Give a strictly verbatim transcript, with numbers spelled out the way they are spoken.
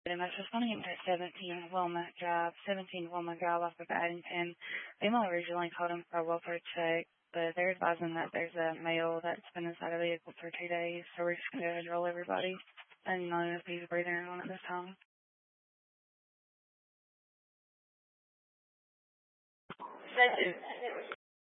and I just want to get to seventeen Wilmot Drive, seventeen Wilmot Drive off of Addington. FEMA originally called him for a welfare check, but they're advising that there's a male that's been inside a vehicle for two days, so we're just going to roll everybody. And none of these breathing on at this time. Thank you.